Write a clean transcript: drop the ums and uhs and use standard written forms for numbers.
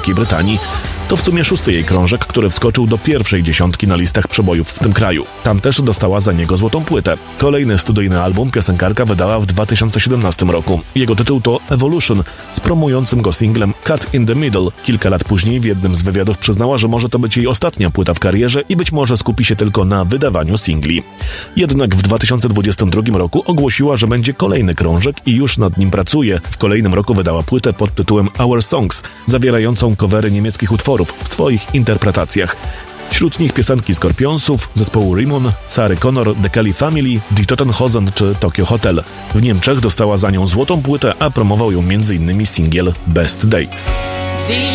Wielkiej Brytanii. To w sumie 6. jej krążek, który wskoczył do pierwszej 10 na listach przebojów w tym kraju. Tam też dostała za niego złotą płytę. Kolejny studyjny album piosenkarka wydała w 2017 roku. Jego tytuł to Evolution, z promującym go singlem Cut in the Middle. Kilka lat później w jednym z wywiadów przyznała, że może to być jej ostatnia płyta w karierze i być może skupi się tylko na wydawaniu singli. Jednak w 2022 roku ogłosiła, że będzie kolejny krążek i już nad nim pracuje. W kolejnym roku wydała płytę pod tytułem Our Songs, zawierającą covery niemieckich utworów w swoich interpretacjach. Wśród nich piosenki Scorpionsów, zespołu Rimmon, Sary Connor, The Kelly Family, Die Totenhosen czy Tokyo Hotel. W Niemczech dostała za nią złotą płytę, a promował ją m.in. singiel Best Days.